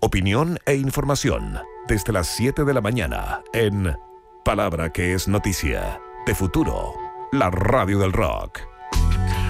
opinión e información desde las 7 de la mañana en Palabra que es noticia, de Futuro, la radio del rock.